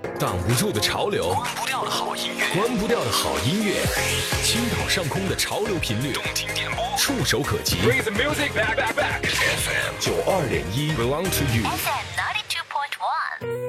挡不住的潮流， 关不掉的好音乐， 关不掉的好音乐，青岛上空的潮流频率， 动听点播， 触手可及。 Bring the music back. FM 92.1 belong to you。 FM